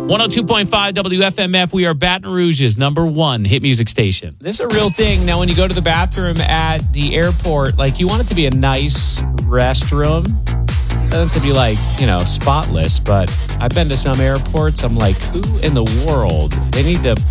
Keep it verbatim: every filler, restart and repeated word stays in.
one oh two point five W F M F. We are Baton Rouge's number one hit music station. This is a real thing. Now, when you go to the bathroom at the airport, like, you want it to be a nice restroom. It doesn't have to be, like, you know, spotless. But I've been to some airports. I'm like, who in the world? They need to